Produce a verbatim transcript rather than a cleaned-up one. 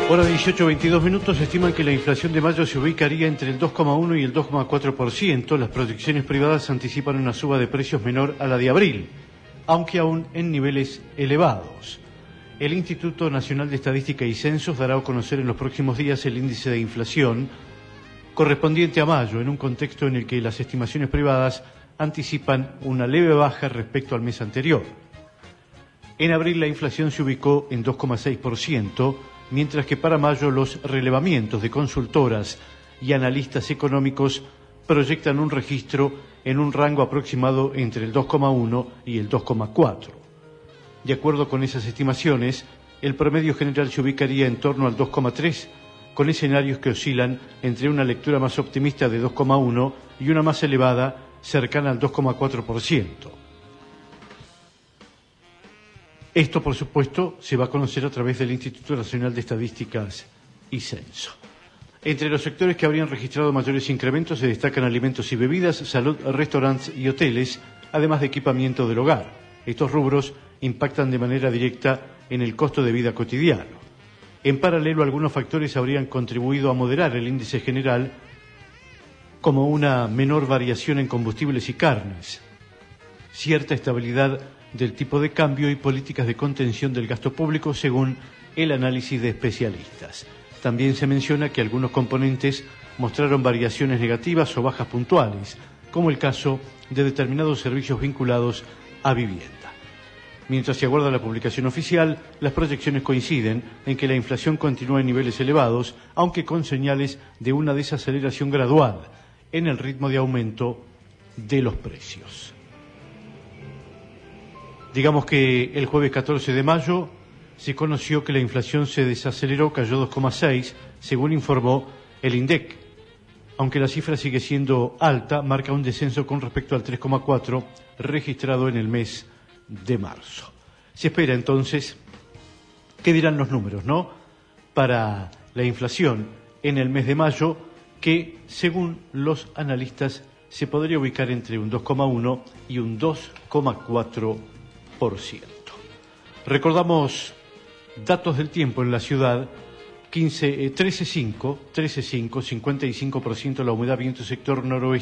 Hora dieciocho, veintidós minutos, estiman que la inflación de mayo se ubicaría entre el dos coma uno y el dos coma cuatro por ciento. Las proyecciones privadas anticipan una suba de precios menor a la de abril, aunque aún en niveles elevados. El Instituto Nacional de Estadística y Censos dará a conocer en los próximos días el índice de inflación correspondiente a mayo, en un contexto en el que las estimaciones privadas anticipan una leve baja respecto al mes anterior. En abril la inflación se ubicó en dos coma seis por ciento, mientras que para mayo los relevamientos de consultoras y analistas económicos proyectan un registro en un rango aproximado entre el dos coma uno y el dos coma cuatro. De acuerdo con esas estimaciones, el promedio general se ubicaría en torno al dos coma tres, con escenarios que oscilan entre una lectura más optimista de dos coma uno y una más elevada, cercana al dos coma cuatro por ciento. Esto, por supuesto, se va a conocer a través del Instituto Nacional de Estadísticas y Censo. Entre los sectores que habrían registrado mayores incrementos se destacan alimentos y bebidas, salud, restaurantes y hoteles, además de equipamiento del hogar. Estos rubros impactan de manera directa en el costo de vida cotidiano. En paralelo, algunos factores habrían contribuido a moderar el índice general, como una menor variación en combustibles y carnes, cierta estabilidad del tipo de cambio y políticas de contención del gasto público, según el análisis de especialistas. También se menciona que algunos componentes mostraron variaciones negativas o bajas puntuales, como el caso de determinados servicios vinculados a vivienda. Mientras se aguarda la publicación oficial, las proyecciones coinciden en que la inflación continúa en niveles elevados, aunque con señales de una desaceleración gradual en el ritmo de aumento de los precios. Digamos que el jueves catorce de mayo se conoció que la inflación se desaceleró, cayó dos coma seis, según informó el INDEC. Aunque la cifra sigue siendo alta, marca un descenso con respecto al tres coma cuatro registrado en el mes de marzo. Se espera entonces, ¿qué dirán los números, no?, para la inflación en el mes de mayo, que según los analistas se podría ubicar entre un dos coma uno y un dos coma cuatro por ciento. Recordamos datos del tiempo en la ciudad: trece coma cinco, cincuenta y cinco por ciento la humedad, viento sector noroeste.